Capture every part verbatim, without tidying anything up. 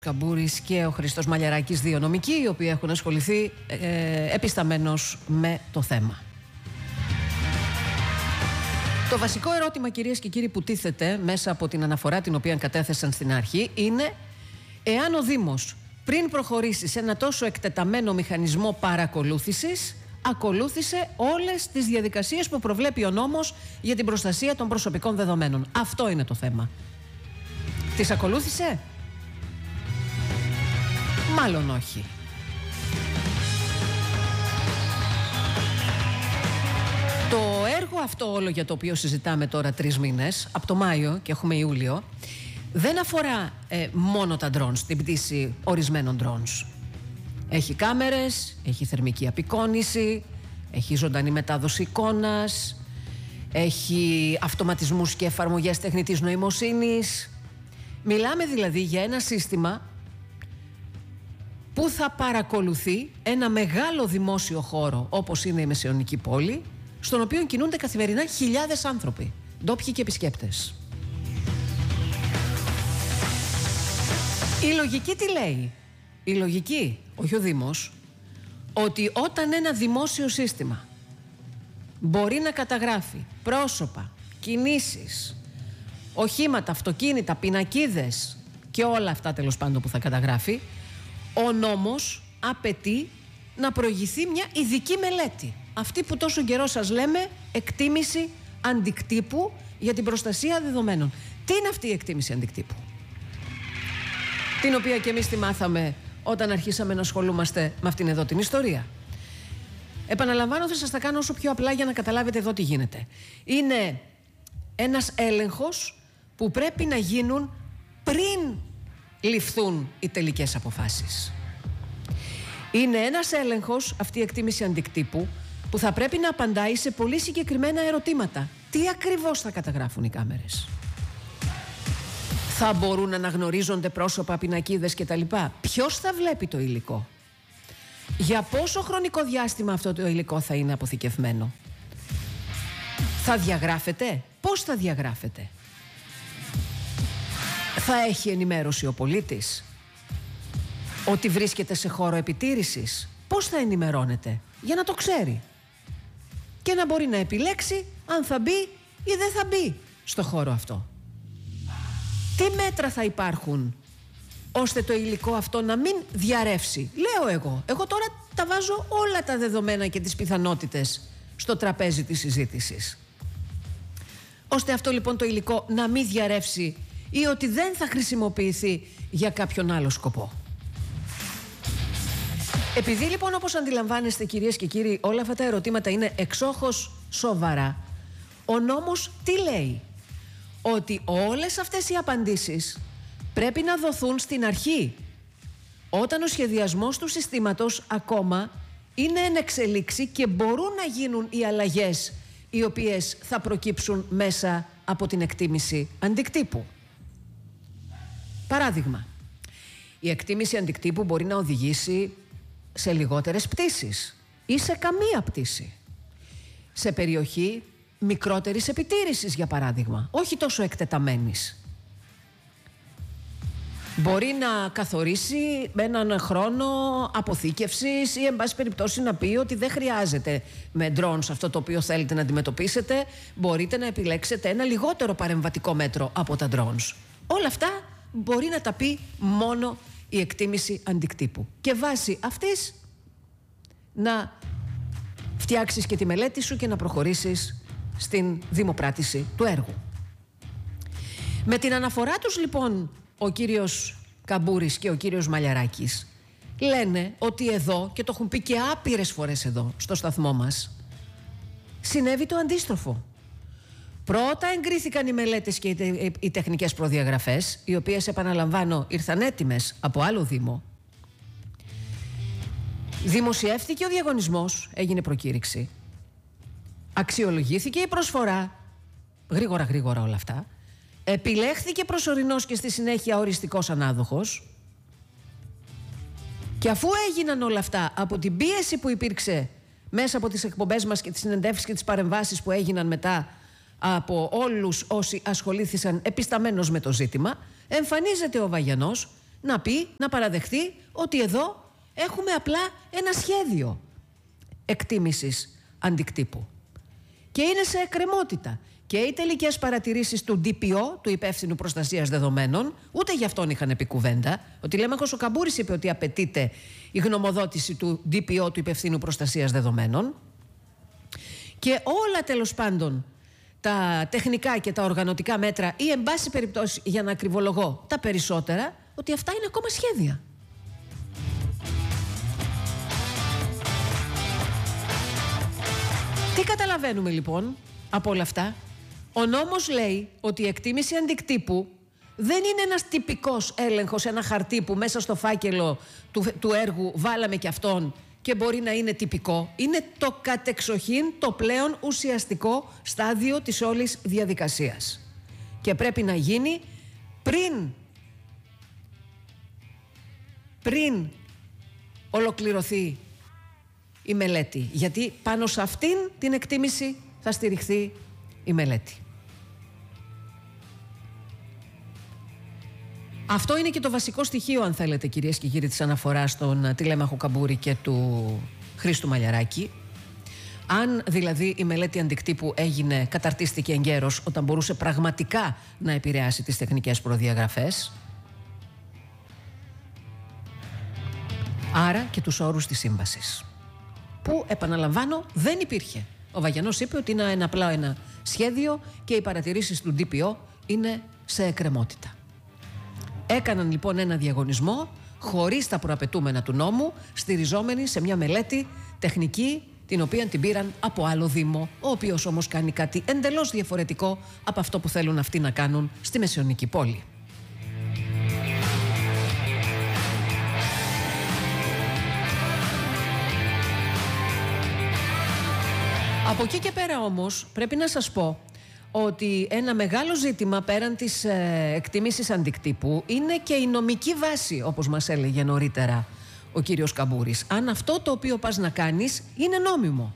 Καμπούρης και ο Χρήστος Μαλιαράκης, δύο νομικοί, οι οποίοι έχουν ασχοληθεί ε, επισταμένως με το θέμα. Το βασικό ερώτημα, κυρίες και κύριοι, που τίθεται μέσα από την αναφορά την οποία κατέθεσαν στην αρχή είναι εάν ο Δήμος πριν προχωρήσει σε ένα τόσο εκτεταμένο μηχανισμό παρακολούθησης ακολούθησε όλες τις διαδικασίες που προβλέπει ο νόμος για την προστασία των προσωπικών δεδομένων. Αυτό είναι το θέμα. Τις ακολούθησε? Μάλλον όχι. Το έργο αυτό όλο για το οποίο συζητάμε τώρα τρεις μήνες, από το Μάιο και έχουμε Ιούλιο, δεν αφορά ε, μόνο τα drones, την πτήση ορισμένων drones. Έχει κάμερες, έχει θερμική απεικόνηση, έχει ζωντανή μετάδοση εικόνας, έχει αυτοματισμούς και εφαρμογές τεχνητής νοημοσύνης. Μιλάμε δηλαδή για ένα σύστημα που θα παρακολουθεί ένα μεγάλο δημόσιο χώρο όπως είναι η Μεσαιωνική πόλη, στον οποίο κινούνται καθημερινά χιλιάδες άνθρωποι, ντόπιοι και επισκέπτες. Η λογική τι λέει? Η λογική, όχι ο Δήμος, ότι όταν ένα δημόσιο σύστημα μπορεί να καταγράφει πρόσωπα, κινήσεις, οχήματα, αυτοκίνητα, πινακίδες και όλα αυτά τέλος πάντων που θα καταγράφει, ο νόμος απαιτεί να προηγηθεί μια ειδική μελέτη. Αυτή που τόσο καιρό σας λέμε εκτίμηση αντικτύπου για την προστασία δεδομένων. Τι είναι αυτή η εκτίμηση αντικτύπου? Την οποία και εμείς τη μάθαμε όταν αρχίσαμε να ασχολούμαστε με αυτήν εδώ την ιστορία. Επαναλαμβάνω, θα σας τα κάνω όσο πιο απλά για να καταλάβετε εδώ τι γίνεται. Είναι ένας έλεγχος που πρέπει να γίνουν πριν ληφθούν οι τελικές αποφάσεις. Είναι ένας έλεγχος, αυτή η εκτίμηση αντικτύπου, που θα πρέπει να απαντάει σε πολύ συγκεκριμένα ερωτήματα. Τι ακριβώς θα καταγράφουν οι κάμερες? Θα μπορούν να αναγνωρίζονται πρόσωπα, πινακίδες κτλ. Ποιος θα βλέπει το υλικό? Για πόσο χρονικό διάστημα αυτό το υλικό θα είναι αποθηκευμένο? Θα διαγράφεται? Πώς θα διαγράφεται? Θα έχει ενημέρωση ο πολίτης ότι βρίσκεται σε χώρο επιτήρησης? Πώς θα ενημερώνεται για να το ξέρει και να μπορεί να επιλέξει αν θα μπει ή δεν θα μπει στο χώρο αυτό? Τι μέτρα θα υπάρχουν ώστε το υλικό αυτό να μην διαρρεύσει? Λέω εγώ, εγώ τώρα τα βάζω όλα τα δεδομένα και τις πιθανότητες στο τραπέζι της συζήτησης, ώστε αυτό λοιπόν το υλικό να μην διαρρεύσει ή ότι δεν θα χρησιμοποιηθεί για κάποιον άλλο σκοπό. Επειδή λοιπόν, όπως αντιλαμβάνεστε κυρίες και κύριοι, όλα αυτά τα ερωτήματα είναι εξόχως σοβαρά, ο νόμος τι λέει? Ότι όλες αυτές οι απαντήσεις πρέπει να δοθούν στην αρχή, όταν ο σχεδιασμός του συστήματος ακόμα είναι εν εξελίξη και μπορούν να γίνουν οι αλλαγές οι οποίες θα προκύψουν μέσα από την εκτίμηση αντικτύπου. Παράδειγμα, η εκτίμηση αντικτύπου μπορεί να οδηγήσει σε λιγότερες πτήσεις ή σε καμία πτήση, σε περιοχή μικρότερης επιτήρησης για παράδειγμα, όχι τόσο εκτεταμένης. Μπορεί να καθορίσει με έναν χρόνο αποθήκευσης ή εν πάση περιπτώσει να πει ότι δεν χρειάζεται με drones αυτό το οποίο θέλετε να αντιμετωπίσετε, μπορείτε να επιλέξετε ένα λιγότερο παρεμβατικό μέτρο από τα drones. Όλα αυτά μπορεί να τα πει μόνο η εκτίμηση αντικτύπου και βάσει αυτής να φτιάξεις και τη μελέτη σου και να προχωρήσεις στην δημοπράτηση του έργου. Με την αναφορά τους λοιπόν ο κύριος Καμπούρης και ο κύριος Μαλιαράκης λένε ότι εδώ, και το έχουν πει και άπειρες φορές εδώ στο σταθμό μας, συνέβη το αντίστροφο. Πρώτα εγκρίθηκαν οι μελέτες και οι τεχνικές προδιαγραφές, οι οποίες, επαναλαμβάνω, ήρθαν έτοιμες από άλλο Δήμο. Δημοσιεύθηκε ο διαγωνισμός, έγινε προκήρυξη. Αξιολογήθηκε η προσφορά, γρήγορα γρήγορα όλα αυτά. Επιλέχθηκε προσωρινός και στη συνέχεια οριστικός ανάδοχος. Και αφού έγιναν όλα αυτά από την πίεση που υπήρξε μέσα από τις εκπομπές μας και τις συνεντεύξεις και τις παρεμβάσεις που έγιναν μετά από όλους όσοι ασχολήθησαν επισταμένως με το ζήτημα, εμφανίζεται ο Βαγιανός να πει, να παραδεχτεί ότι εδώ έχουμε απλά ένα σχέδιο εκτίμησης αντικτύπου. Και είναι σε εκκρεμότητα. Και οι τελικές παρατηρήσεις του ντι πι ο, του Υπεύθυνου Προστασίας Δεδομένων, ούτε γι' αυτόν είχαν πει κουβέντα. Ο Τηλέμαχος ο Καμπούρης είπε ότι απαιτείται η γνωμοδότηση του ντι πι ο, του Υπευθύνου Προστασίας Δεδομένων. Και όλα τέλος πάντων τα τεχνικά και τα οργανωτικά μέτρα, ή εν πάση περιπτώσει, για να ακριβολογώ, τα περισσότερα, ότι αυτά είναι ακόμα σχέδια. Τι καταλαβαίνουμε λοιπόν από όλα αυτά? Ο νόμος λέει ότι η εκτίμηση αντικτύπου δεν είναι ένας τυπικός έλεγχος, ένα χαρτί που μέσα στο φάκελο του, του έργου βάλαμε και αυτόν και μπορεί να είναι τυπικό. Είναι το κατεξοχήν, το πλέον ουσιαστικό στάδιο της όλης διαδικασίας. Και πρέπει να γίνει πριν, πριν ολοκληρωθεί η μελέτη. Γιατί πάνω σε αυτήν την εκτίμηση θα στηριχθεί η μελέτη. Αυτό είναι και το βασικό στοιχείο, αν θέλετε, κυρίες και κύριοι, της αναφοράς των Τηλέμαχο Καμπούρη και του Χρήστου Μαλιαράκη. Αν δηλαδή η μελέτη αντικτύπου έγινε, καταρτίστηκε εγκαίρως, όταν μπορούσε πραγματικά να επηρεάσει τις τεχνικές προδιαγραφές, άρα και τους όρους της σύμβασης, που, επαναλαμβάνω, δεν υπήρχε. Ο Βαγιανός είπε ότι είναι ένα απλό ένα σχέδιο και οι παρατηρήσεις του ντι πι ο είναι σε εκκρεμότητα. Έκαναν λοιπόν ένα διαγωνισμό χωρίς τα προαπαιτούμενα του νόμου, στηριζόμενοι σε μια μελέτη τεχνική, την οποία την πήραν από άλλο δήμο, ο οποίος όμως κάνει κάτι εντελώς διαφορετικό από αυτό που θέλουν αυτοί να κάνουν στη Μεσαιωνική πόλη. Από εκεί και πέρα όμως πρέπει να σας πω ότι ένα μεγάλο ζήτημα πέραν της ε, εκτίμησης αντικτύπου είναι και η νομική βάση, όπως μας έλεγε νωρίτερα ο κύριος Καμπούρης. Αν αυτό το οποίο πας να κάνεις είναι νόμιμο.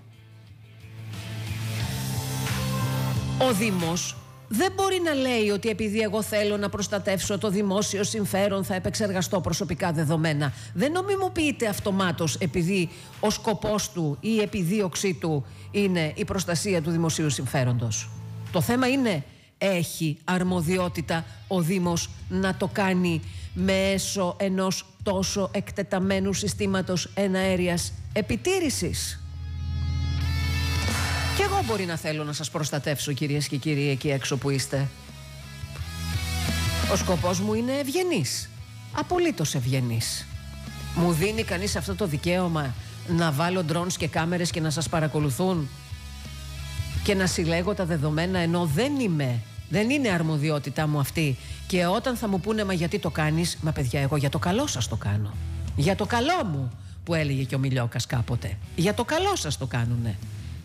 Ο Δήμος δεν μπορεί να λέει ότι επειδή εγώ θέλω να προστατεύσω το δημόσιο συμφέρον θα επεξεργαστώ προσωπικά δεδομένα. Δεν νομιμοποιείται αυτομάτως επειδή ο σκοπός του ή η επιδίωξή του είναι η προστασία του δημοσίου συμφέροντος. Το θέμα είναι, έχει αρμοδιότητα ο Δήμος να το κάνει μέσω ενός τόσο εκτεταμένου συστήματος εναέριας επιτήρησης? Και εγώ μπορεί να θέλω να σας προστατεύσω, κυρίες και κύριοι, εκεί έξω που είστε. Ο σκοπός μου είναι ευγενής, απολύτως ευγενής. Μου δίνει κανείς αυτό το δικαίωμα να βάλω ντρόνς και κάμερες και να σας παρακολουθούν και να συλλέγω τα δεδομένα, ενώ δεν είμαι, δεν είναι αρμοδιότητά μου αυτή? Και όταν θα μου πούνε, μα γιατί το κάνεις? Μα παιδιά, εγώ για το καλό σας το κάνω. Για το καλό μου, που έλεγε και ο Μιλιόκας κάποτε. Για το καλό σας το κάνουνε.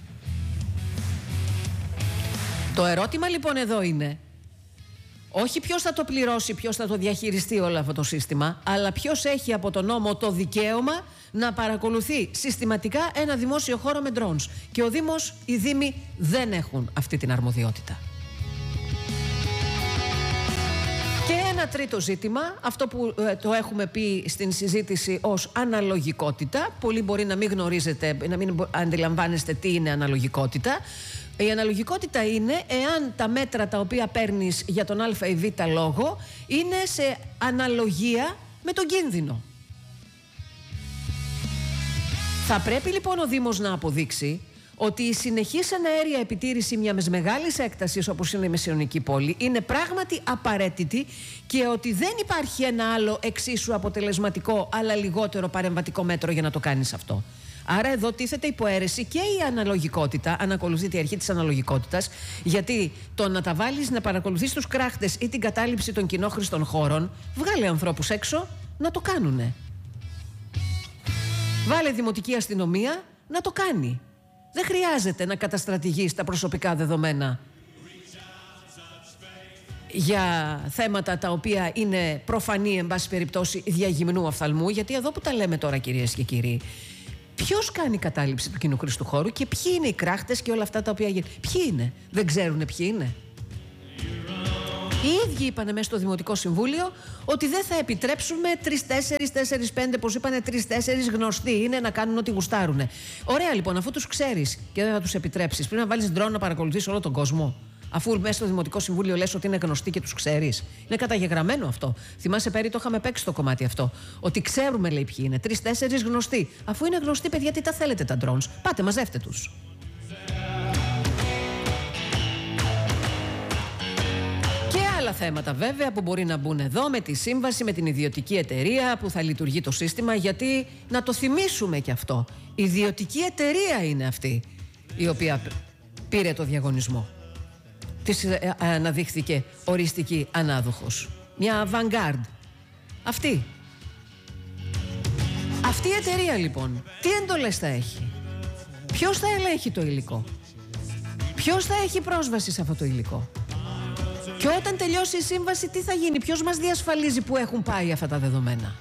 Το ερώτημα λοιπόν εδώ είναι όχι ποιος θα το πληρώσει, ποιος θα το διαχειριστεί όλο αυτό το σύστημα, αλλά ποιος έχει από τον νόμο το δικαίωμα να παρακολουθεί συστηματικά ένα δημόσιο χώρο με drones. Και ο Δήμος, οι Δήμοι δεν έχουν αυτή την αρμοδιότητα. Και ένα τρίτο ζήτημα, αυτό που ε, το έχουμε πει στην συζήτηση ως αναλογικότητα. Πολλοί μπορεί να μην γνωρίζετε, να μην αντιλαμβάνεστε τι είναι αναλογικότητα. Η αναλογικότητα είναι εάν τα μέτρα τα οποία παίρνεις για τον α ή β λόγο είναι σε αναλογία με τον κίνδυνο. Θα πρέπει λοιπόν ο Δήμος να αποδείξει ότι η συνεχής εναέρια επιτήρηση μιας μεγάλης έκτασης όπως είναι η Μεσαιωνική πόλη είναι πράγματι απαραίτητη και ότι δεν υπάρχει ένα άλλο εξίσου αποτελεσματικό αλλά λιγότερο παρεμβατικό μέτρο για να το κάνεις αυτό. Άρα εδώ τίθεται υπό αίρεση και η αναλογικότητα, ανακολουθείται η αρχή της αναλογικότητας, γιατί το να τα βάλεις να παρακολουθείς τους κράχτες ή την κατάληψη των κοινόχρηστων χώρων, βγάλε ανθρώπους έξω να το κάνουνε. Βάλε δημοτική αστυνομία να το κάνει. Δεν χρειάζεται να καταστρατηγείς τα προσωπικά δεδομένα για θέματα τα οποία είναι προφανή, εν πάση περιπτώσει, διαγυμνού οφθαλμού, γιατί εδώ που τα λέμε τώρα, κυρίες και κύριοι, ποιος κάνει κατάληψη του κοινόχρηστου χώρου και ποιοι είναι οι κράχτες και όλα αυτά τα οποία γίνονται? Ποιοι είναι? Δεν ξέρουν ποιοι είναι. Οι ίδιοι είπανε μέσα στο Δημοτικό Συμβούλιο ότι δεν θα επιτρέψουμε τρεις-τέσσερις, τέσσερις-πέντε, πως είπανε τρεις-τέσσερις γνωστοί είναι να κάνουν ό,τι γουστάρουνε. Ωραία λοιπόν, αφού τους ξέρεις και δεν θα τους επιτρέψεις, πρέπει να βάλεις ντρόν να παρακολουθείς όλο τον κόσμο. Αφού μέσα στο Δημοτικό Συμβούλιο λες ότι είναι γνωστοί και τους ξέρεις. Είναι καταγεγραμμένο αυτό. Θυμάσαι πέρυσι το είχαμε παίξει το κομμάτι αυτό. Ότι ξέρουμε, λέει, ποιοι είναι. Τρεις-τέσσερις γνωστοί. Αφού είναι γνωστοί, παιδιά, τι τα θέλετε τα drones. Πάτε, μαζεύτε τους. Και άλλα θέματα βέβαια που μπορεί να μπουν εδώ με τη σύμβαση με την ιδιωτική εταιρεία που θα λειτουργεί το σύστημα. Γιατί να το θυμίσουμε κι αυτό. Η ιδιωτική εταιρεία είναι αυτή η οποία πήρε το διαγωνισμό. Της αναδείχθηκε οριστική ανάδοχος. Μια avant-garde. Αυτή. Αυτή η εταιρεία λοιπόν, τι εντολές θα έχει? Ποιος θα ελέγχει το υλικό? Ποιος θα έχει πρόσβαση σε αυτό το υλικό? Και όταν τελειώσει η σύμβαση τι θα γίνει? Ποιος μας διασφαλίζει που έχουν πάει αυτά τα δεδομένα?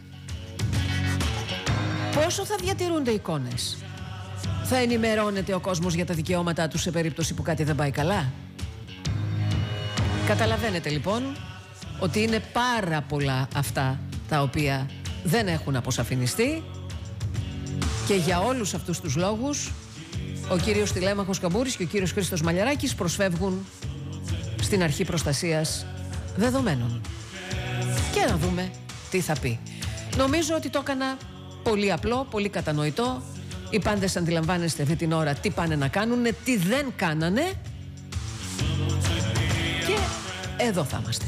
Πόσο θα διατηρούνται εικόνες? Θα ενημερώνεται ο κόσμος για τα δικαιώματά του σε περίπτωση που κάτι δεν πάει καλά? Καταλαβαίνετε λοιπόν ότι είναι πάρα πολλά αυτά τα οποία δεν έχουν αποσαφινιστεί και για όλους αυτούς τους λόγους ο κύριος Τηλέμαχος Καμπούρης και ο κύριος Χρήστος Μαλιαράκης προσφεύγουν στην Αρχή Προστασίας Δεδομένων. Και να δούμε τι θα πει. Νομίζω ότι το έκανα πολύ απλό, πολύ κατανοητό. Οι πάντες αντιλαμβάνεστε αυτή την ώρα τι πάνε να κάνουν, τι δεν κάνανε. Και εδώ θα είμαστε.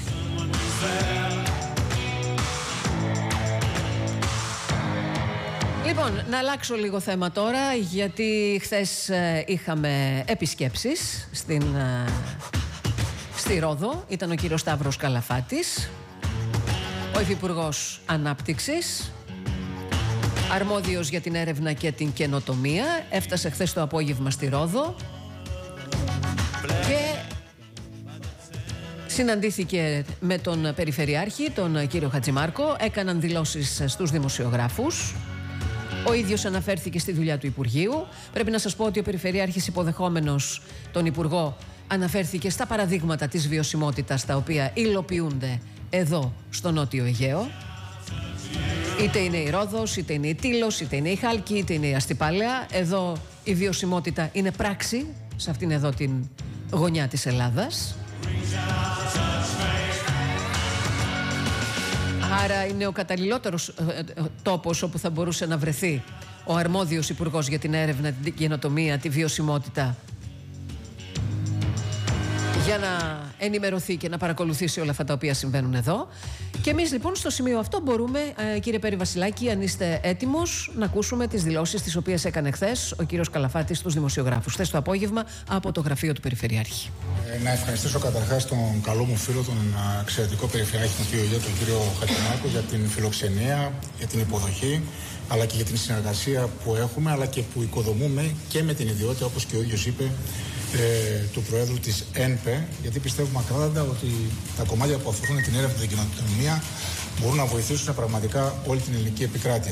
Λοιπόν, να αλλάξω λίγο θέμα τώρα, γιατί χθες ε, είχαμε επισκέψεις στην, ε, στη Ρόδο. Ήταν ο κύριος Σταύρος Καλαφάτης, ο Υφυπουργός Ανάπτυξης, αρμόδιος για την έρευνα και την καινοτομία. Έφτασε χθες το απόγευμα στη Ρόδο και συναντήθηκε με τον Περιφερειάρχη, τον κύριο Χατζημάρκο. Έκαναν δηλώσεις στους δημοσιογράφους. Ο ίδιος αναφέρθηκε στη δουλειά του Υπουργείου. Πρέπει να σας πω ότι ο Περιφερειάρχης, υποδεχόμενος τον Υπουργό, αναφέρθηκε στα παραδείγματα της βιωσιμότητας τα οποία υλοποιούνται εδώ στο Νότιο Αιγαίο. Είτε είναι η Ρόδος, είτε είναι η Τήλος, είτε είναι η Χάλκη, είτε είναι η Αστυπάλαια. Εδώ η βιωσιμότητα είναι πράξη σε αυτήν εδώ την γωνιά της Ελλάδας. Άρα είναι ο καταλληλότερος τόπος όπου θα μπορούσε να βρεθεί ο αρμόδιος υπουργός για την έρευνα, την καινοτομία, τη βιωσιμότητα, για να ενημερωθεί και να παρακολουθήσει όλα αυτά τα οποία συμβαίνουν εδώ. Και εμείς λοιπόν στο σημείο αυτό μπορούμε, ε, κύριε Πέρη Βασιλάκη, αν είστε έτοιμος, να ακούσουμε τις δηλώσεις τις οποίες έκανε χθες ο κύριος Καλαφάτης στους δημοσιογράφους, χθες το απόγευμα από το γραφείο του Περιφερειάρχη. Ε, να ευχαριστήσω καταρχάς τον καλό μου φίλο, τον εξαιρετικό Περιφερειάρχη, τον κύριο Υγεία, τον κύριο Χατζημάρκο, για την φιλοξενία, για την υποδοχή, αλλά και για την συνεργασία που έχουμε, αλλά και που οικοδομούμε και με την ιδιότητα, όπως και ο ίδιος είπε, Ε, του Προέδρου της ΕΝΠΕ, γιατί πιστεύουμε ακράδαντα ότι τα κομμάτια που αφορούν την έρευνα και την καινοτομία μπορούν να βοηθήσουν πραγματικά όλη την ελληνική επικράτεια.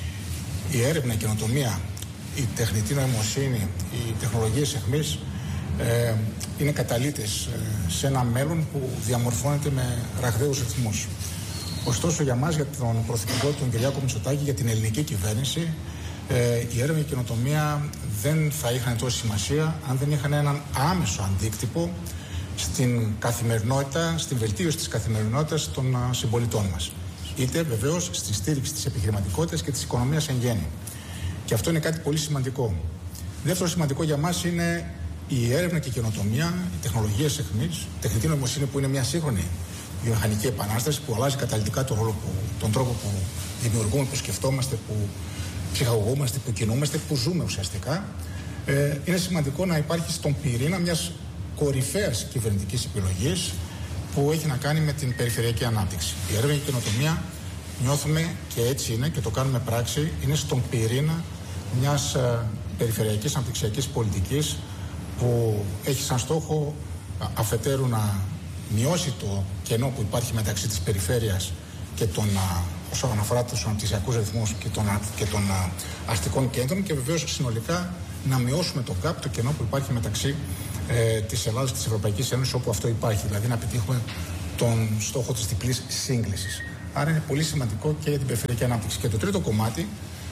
Η έρευνα, η καινοτομία, η τεχνητή νοημοσύνη, οι τεχνολογίες εχμής ε, είναι καταλύτες ε, σε ένα μέλλον που διαμορφώνεται με ραγδαίους ρυθμούς. Ωστόσο, για μας, για τον Πρωθυπουργό, τον Κυριάκο Μητσοτάκη, για την ελληνική κυβέρνηση, Ε, η έρευνα και η καινοτομία δεν θα είχαν τόση σημασία αν δεν είχαν έναν άμεσο αντίκτυπο στην καθημερινότητα, στην βελτίωση της καθημερινότητας των α, συμπολιτών μας. Είτε βεβαίως στη στήριξη της επιχειρηματικότητας και της οικονομίας εν γέννη. Και αυτό είναι κάτι πολύ σημαντικό. Δεύτερο σημαντικό για μας είναι η έρευνα και η καινοτομία, οι τεχνολογίες εχμής, η τεχνητή νοημοσύνη που είναι μια σύγχρονη βιομηχανική επανάσταση που αλλάζει καταλυτικά τον, ρόλο που, τον τρόπο που δημιουργούμε, που σκεφτόμαστε, που ψυχαγωγούμαστε, που κινούμαστε, που ζούμε ουσιαστικά. Ε, είναι σημαντικό να υπάρχει στον πυρήνα μιας κορυφαίας κυβερνητικής επιλογής που έχει να κάνει με την περιφερειακή ανάπτυξη. Η έρευνα και η καινοτομία, νιώθουμε, και έτσι είναι και το κάνουμε πράξη, είναι στον πυρήνα μιας ε, περιφερειακής αναπτυξιακής πολιτικής που έχει σαν στόχο αφετέρου να μειώσει το κενό που υπάρχει μεταξύ της περιφέρειας και των όσον αφορά τους αναπτυξιακούς ρυθμούς και των, και των αστικών κέντρων, και βεβαίως συνολικά να μειώσουμε το gap, το κενό που υπάρχει μεταξύ ε, της Ελλάδας και της Ευρωπαϊκής Ένωσης όπου αυτό υπάρχει, δηλαδή να πετύχουμε τον στόχο της διπλής σύγκλησης. Άρα είναι πολύ σημαντικό και για την περιφερειακή ανάπτυξη. Και το τρίτο κομμάτι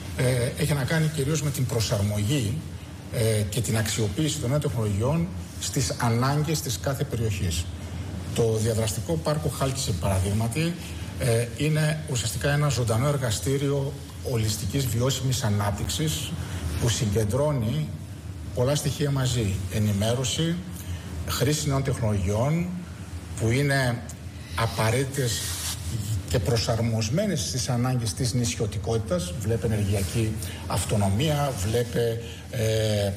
ε, έχει να κάνει κυρίως με την προσαρμογή ε, και την αξιοποίηση των νέων τεχνολογιών στις ανάγκες της κάθε περιοχής. Το διαδραστικό πάρκο Χάλκιση, παραδείγματι, ε, είναι ουσιαστικά ένα ζωντανό εργαστήριο ολιστικής βιώσιμης ανάπτυξης που συγκεντρώνει πολλά στοιχεία μαζί. Ενημέρωση, χρήση νέων τεχνολογιών που είναι απαραίτητες και προσαρμοσμένες στις ανάγκες της νησιωτικότητας. Βλέπε ενεργειακή αυτονομία, βλέπε ε,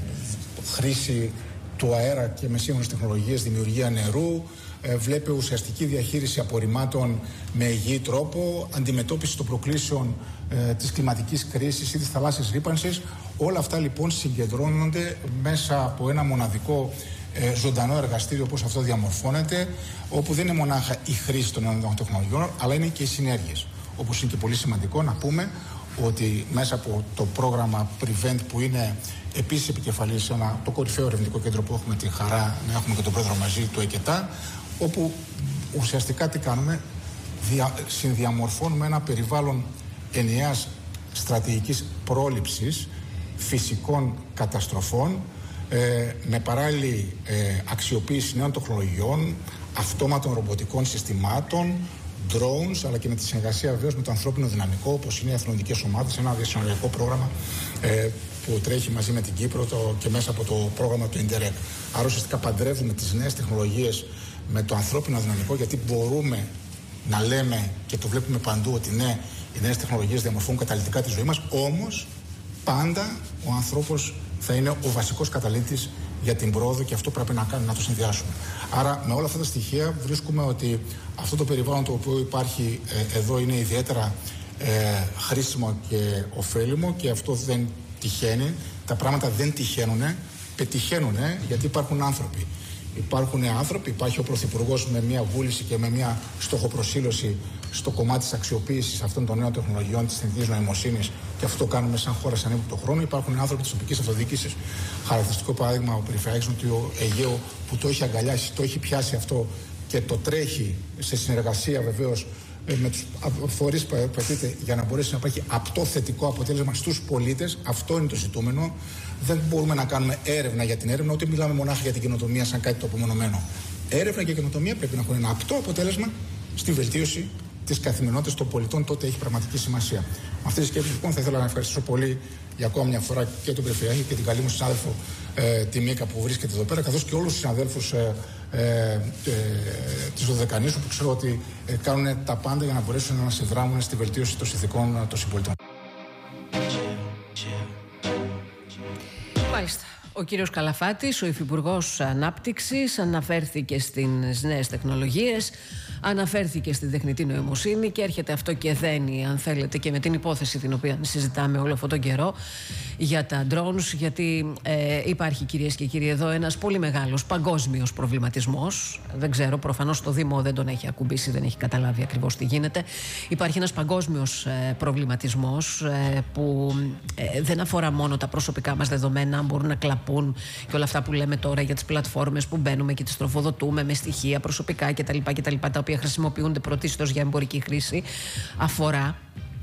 χρήση του αέρα και με σύγχρονες τεχνολογίες δημιουργία νερού, ε, βλέπε ουσιαστική διαχείριση απορριμμάτων με υγιή τρόπο, αντιμετώπιση των προκλήσεων ε, της κλιματικής κρίσης ή της θαλάσσιας ρύπανσης. Όλα αυτά λοιπόν συγκεντρώνονται μέσα από ένα μοναδικό ε, ζωντανό εργαστήριο όπως αυτό διαμορφώνεται, όπου δεν είναι μονάχα η χρήση των νέων τεχνολογιών, αλλά είναι και οι συνέργειες. Όπως είναι και πολύ σημαντικό να πούμε ότι μέσα από το πρόγραμμα Prevent, που είναι επίσης επικεφαλής σε ένα, το κορυφαίο ερευνητικό κέντρο που έχουμε τη χαρά να έχουμε και τον πρόεδρο μαζί του ΕΚΕΤΑ, όπου ουσιαστικά τι κάνουμε, δια, συνδιαμορφώνουμε ένα περιβάλλον ενιαίας στρατηγικής πρόληψης φυσικών καταστροφών ε, με παράλληλη ε, αξιοποίηση νέων τεχνολογιών, αυτόματων ρομποτικών συστημάτων, drones, αλλά και με τη συνεργασία βεβαίως με το ανθρώπινο δυναμικό, όπως είναι οι εθελοντικές ομάδες, ένα διασυνοριακό πρόγραμμα ε, που τρέχει μαζί με την Κύπρο το, και μέσα από το πρόγραμμα του Interreg. Άρα ουσιαστικά παντρεύουμε τις νέες τεχνολογίες με το ανθρώπινο δυναμικό, γιατί μπορούμε να λέμε και το βλέπουμε παντού ότι ναι, οι νέες τεχνολογίες διαμορφώνουν καταλυτικά τη ζωή μας, όμως πάντα ο άνθρωπος θα είναι ο βασικός καταλύτης για την πρόοδο και αυτό πρέπει να κάνουμε, να το συνδυάσουμε. Άρα με όλα αυτά τα στοιχεία βρίσκουμε ότι αυτό το περιβάλλον το οποίο υπάρχει ε, εδώ είναι ιδιαίτερα ε, χρήσιμο και ωφέλιμο και αυτό δεν τυχαίνει. Τα πράγματα δεν τυχαίνουν, πετυχαίνουν γιατί υπάρχουν άνθρωποι. Υπάρχουν άνθρωποι, υπάρχει ο Πρωθυπουργός με μια βούληση και με μια στοχοπροσήλωση στο κομμάτι της αξιοποίησης αυτών των νέων τεχνολογιών της τεχνητής νοημοσύνης και αυτό το κάνουμε σαν χώρα σαν ύποπτο χρόνο. Υπάρχουν άνθρωποι της τοπικής αυτοδιοίκησης. Χαρακτηριστικό παράδειγμα ο Περιφερειάρχης Νοτιού Αιγαίου που το έχει αγκαλιάσει, το έχει πιάσει αυτό και το τρέχει σε συνεργασία βεβαίως με τους φορείς που απαιτείται για να μπορέσει να υπάρχει απτό θετικό αποτέλεσμα στους πολίτες. Αυτό είναι το ζητούμενο. Δεν μπορούμε να κάνουμε έρευνα για την έρευνα, ούτε μιλάμε μονάχα για την καινοτομία σαν κάτι το απομονωμένο. Έρευνα και καινοτομία πρέπει να έχουν ένα απτό αποτέλεσμα στη βελτίωση της καθημερινότητας των πολιτών, τότε έχει πραγματική σημασία. Με αυτή τη σκέψη λοιπόν θα ήθελα να ευχαριστήσω πολύ για ακόμα μια φορά και τον Περιφερειάρχη και την καλή μου συνάδελφο ε, τη Μίκα που βρίσκεται εδώ πέρα, καθώς και όλους τους συναδέλφους ε, ε, ε, της Δωδεκανήσου που ξέρω ότι ε, κάνουν τα πάντα για να μπορέσουν να συνδράμουν στη βελτίωση των συνθηκών των συμπολιτών. Μάλιστα. Ο κύριος Καλαφάτης, ο Υφυπουργός Ανάπτυξης, αναφέρθηκε στις νέες τεχνολογίες, αναφέρθηκε στην τεχνητή νοημοσύνη και έρχεται αυτό και δένει, αν θέλετε, και με την υπόθεση την οποία συζητάμε όλο αυτόν τον καιρό για τα drones, γιατί ε, υπάρχει, κυρίες και κύριοι, εδώ ένας πολύ μεγάλος παγκόσμιος προβληματισμός. Δεν ξέρω, προφανώς το Δήμο δεν τον έχει ακουμπήσει, δεν έχει καταλάβει ακριβώς τι γίνεται. Υπάρχει ένας παγκόσμιος ε, προβληματισμός ε, που ε, δεν αφορά μόνο τα προσωπικά μας δεδομένα, αν μπορούν να κλαπούν και όλα αυτά που λέμε τώρα για τις πλατφόρμες που μπαίνουμε και τις τροφοδοτούμε με στοιχεία προσωπικά κτλ. κτλ τα οποία χρησιμοποιούνται πρωτίστως για εμπορική χρήση. Αφορά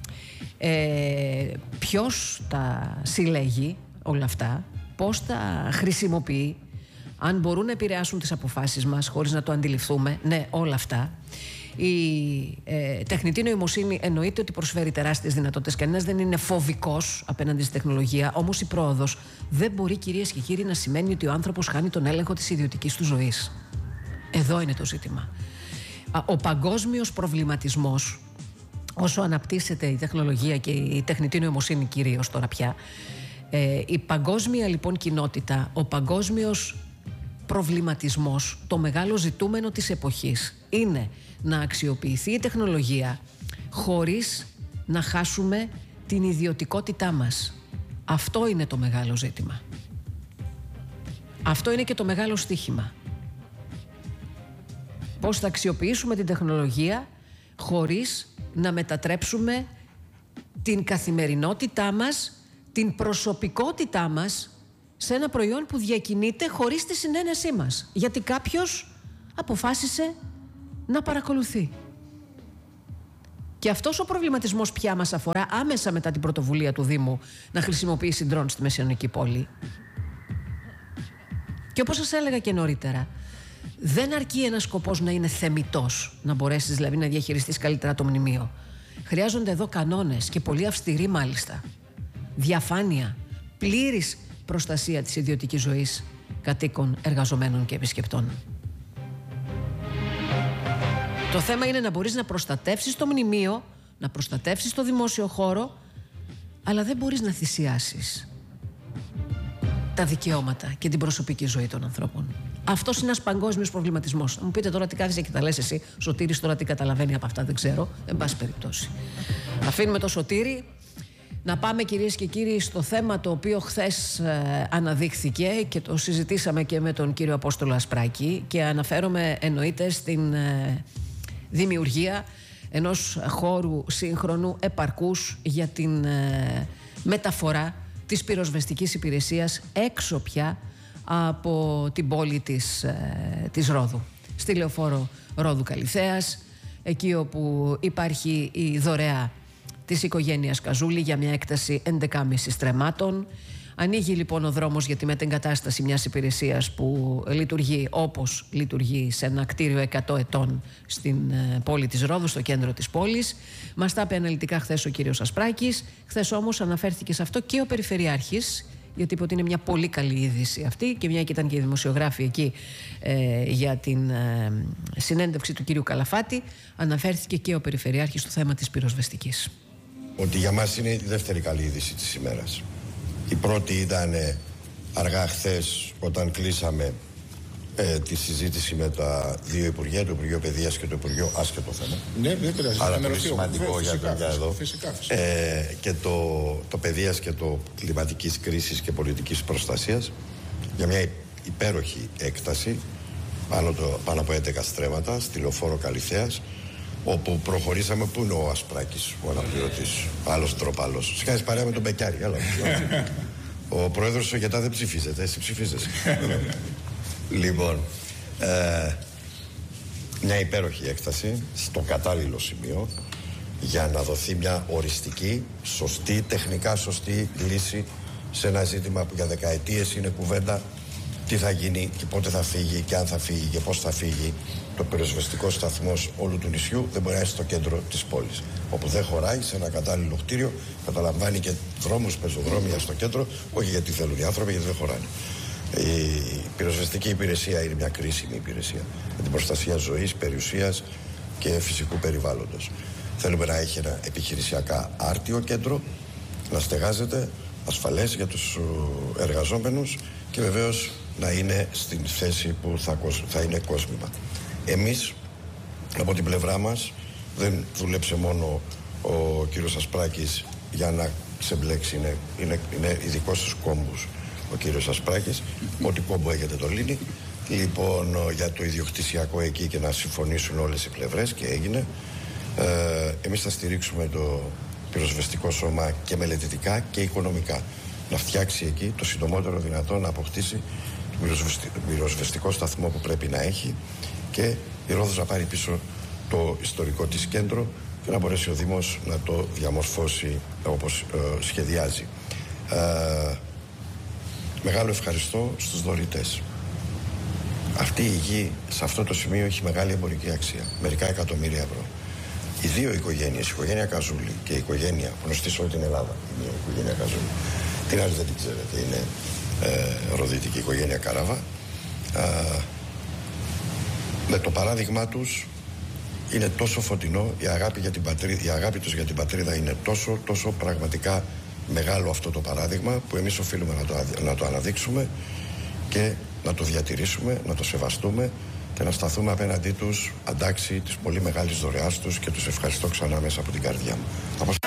ε, ποιος τα συλλέγει όλα αυτά, πώς τα χρησιμοποιεί, αν μπορούν να επηρεάσουν τις αποφάσεις μας χωρίς να το αντιληφθούμε. Ναι, όλα αυτά. Η ε, τεχνητή νοημοσύνη εννοείται ότι προσφέρει τεράστιες δυνατότητες. Κανένας δεν είναι φοβικός απέναντι στη τεχνολογία. Όμως η πρόοδος δεν μπορεί, κυρίες και κύριοι, να σημαίνει ότι ο άνθρωπος χάνει τον έλεγχο της ιδιωτικής του ζωής. Εδώ είναι το ζήτημα. Ο παγκόσμιος προβληματισμός, όσο αναπτύσσεται η τεχνολογία και η τεχνητή νοημοσύνη κυρίως τώρα πια, ε, η παγκόσμια λοιπόν κοινότητα, ο παγκόσμιος προβληματισμός, το μεγάλο ζητούμενο της εποχής είναι να αξιοποιηθεί η τεχνολογία χωρίς να χάσουμε την ιδιωτικότητά μας. Αυτό είναι το μεγάλο ζήτημα. Αυτό είναι και το μεγάλο στοίχημα. Πώς θα αξιοποιήσουμε την τεχνολογία χωρίς να μετατρέψουμε την καθημερινότητά μας, την προσωπικότητά μας σε ένα προϊόν που διακινείται χωρίς τη συνένεσή μας. Γιατί κάποιος αποφάσισε να παρακολουθεί. Και αυτός ο προβληματισμός πια μας αφορά άμεσα μετά την πρωτοβουλία του Δήμου να χρησιμοποιήσει ντρόουν στη Μεσαιωνική πόλη. Και όπως σας έλεγα και νωρίτερα, δεν αρκεί ένας σκοπός να είναι θεμιτός, να μπορέσεις δηλαδή να διαχειριστείς καλύτερα το μνημείο. Χρειάζονται εδώ κανόνες και πολύ αυστηροί μάλιστα. Διαφάνεια, πλήρης προστασία της ιδιωτικής ζωής κατοίκων, εργαζομένων και επισκεπτών. Το θέμα είναι να μπορείς να προστατεύσεις το μνημείο, να προστατεύσεις το δημόσιο χώρο, αλλά δεν μπορείς να θυσιάσεις τα δικαιώματα και την προσωπική ζωή των ανθρώπων. Αυτός είναι ένας παγκόσμιος προβληματισμός. Θα μου πείτε τώρα τι κάθεσαι και τα λες εσύ, Σωτήρης τώρα τι καταλαβαίνει από αυτά, δεν ξέρω. Εν πάση περιπτώσει. Αφήνουμε το Σωτήρη. Να πάμε, κυρίες και κύριοι, στο θέμα το οποίο χθες ε, αναδείχθηκε και το συζητήσαμε και με τον κύριο Απόστολο Ασπράκη, και αναφέρομαι εννοείται στην ε, δημιουργία ενός χώρου σύγχρονου επαρκούς για την ε, μεταφορά της πυροσβεστικής υπηρεσίας έξω πια από την πόλη της, ε, της Ρόδου, στη λεωφόρο Ρόδου Καλιθέας, εκεί όπου υπάρχει η δωρεά της οικογένειας Καζούλη για μια έκταση έντεκα κόμμα πέντε στρεμμάτων. Ανοίγει λοιπόν ο δρόμος για τη μετεγκατάσταση μιας υπηρεσίας που λειτουργεί όπως λειτουργεί σε ένα κτίριο εκατό ετών στην πόλη της Ρόδου, στο κέντρο της πόλης. Μας τα είπε αναλυτικά χθες ο κύριος Ασπράκης. Χθες όμως αναφέρθηκε σε αυτό και ο Περιφερειάρχης, γιατί είπε ότι είναι μια πολύ καλή είδηση αυτή, και μια και ήταν και οι δημοσιογράφοι εκεί ε, για την ε, συνέντευξη του κύριου Καλαφάτη, αναφέρθηκε και ο Περιφερειάρχης στο θέμα της πυροσβεστικής. Ότι για μας είναι η δεύτερη καλή είδηση της ημέρας. Η πρώτη ήταν αργά χθες, όταν κλείσαμε ε, τη συζήτηση με τα δύο Υπουργεία, το Υπουργείο Παιδείας και το Υπουργείο, άσχετο θέμα. Ναι, δεν πειράζει. Άρα πολύ σημαντικό για το για εδώ. Φυσικά, φυσικά. Ε, και το, το Παιδείας και το Κλιματικής Κρίσης και Πολιτικής Προστασίας, για μια υπέροχη έκταση πάνω, το, πάνω από έντεκα στρέμματα στη λεωφόρο Καλιθέας, όπου προχωρήσαμε. Πού είναι ο Ασπράκης, ο αναπληρωτής, άλλος ντροπαλός. Σκάζεις παρέα με τον Μπεκιάρη, έλα. Ο πρόεδρος του ΓΕΤΑ δεν ψηφίζεται, εσύ ψηφίζεσαι. Λοιπόν, ε, μια υπέροχη έκταση στο κατάλληλο σημείο για να δοθεί μια οριστική, σωστή, τεχνικά σωστή λύση σε ένα ζήτημα που για δεκαετίες είναι κουβέντα. Τι θα γίνει και πότε θα φύγει και αν θα φύγει και πώς θα φύγει. Το πυροσβεστικό σταθμός όλου του νησιού δεν μπορεί να είναι στο κέντρο της πόλης, όπου δεν χωράει σε ένα κατάλληλο κτίριο, καταλαμβάνει και δρόμους, πεζοδρόμια στο κέντρο, όχι γιατί θέλουν οι άνθρωποι, γιατί δεν χωράνε. Η πυροσβεστική υπηρεσία είναι μια κρίσιμη υπηρεσία για την προστασία ζωής, περιουσίας και φυσικού περιβάλλοντος. Θέλουμε να έχει ένα επιχειρησιακά άρτιο κέντρο, να στεγάζεται, ασφαλές για τους εργαζόμενους και βεβαίως να είναι στην θέση που θα, θα είναι κόσμημα. Εμείς, από την πλευρά μας, δεν δούλεψε μόνο ο κύριος Ασπράκης για να ξεμπλέξει, είναι, είναι, είναι ειδικός στους κόμπους ο κύριος Ασπράκης, ό,τι κόμπο έχετε το λύνει. Λοιπόν, για το ιδιοκτησιακό εκεί και να συμφωνήσουν όλες οι πλευρές, και έγινε. Ε, εμείς θα στηρίξουμε το πυροσβεστικό σώμα και μελετητικά και οικονομικά, να φτιάξει εκεί το συντομότερο δυνατό, να αποκτήσει τον πυροσβεστικό σταθμό που πρέπει να έχει, και η Ρόδος να πάρει πίσω το ιστορικό της κέντρο και να μπορέσει ο Δήμος να το διαμορφώσει όπως ε, σχεδιάζει. Ε, μεγάλο ευχαριστώ στους δωρητές. Αυτή η γη σε αυτό το σημείο έχει μεγάλη εμπορική αξία, μερικά εκατομμύρια ευρώ. Οι δύο οικογένειες, η οικογένεια Καζούλη και η οικογένεια γνωστή σε όλη την Ελλάδα, η οικογένεια Καζούλη, την άλλη δεν την ξέρετε, είναι ε, ροδίτικη οικογένεια Καράβα. Ε, με το παράδειγμά τους είναι τόσο φωτεινό, η αγάπη, για την πατρίδα, η αγάπη τους για την πατρίδα είναι τόσο, τόσο πραγματικά μεγάλο αυτό το παράδειγμα, που εμείς οφείλουμε να το, να το αναδείξουμε και να το διατηρήσουμε, να το σεβαστούμε και να σταθούμε απέναντί τους αντάξει της πολύ μεγάλης δωρεάς τους, και τους ευχαριστώ ξανά μέσα από την καρδιά μου.